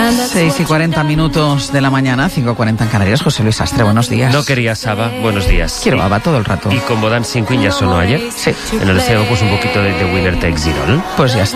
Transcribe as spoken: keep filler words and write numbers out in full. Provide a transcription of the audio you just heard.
seis y cuarenta minutos de la mañana, cinco y cuarenta en Canarias. José Luis Astre, buenos días. No querías Saba, buenos días. Quiero Aba todo el rato. Y como Dancing Queen ya sonó ayer, sí. en el deseo pues un poquito de The Winner Takes It All. Pues ya está.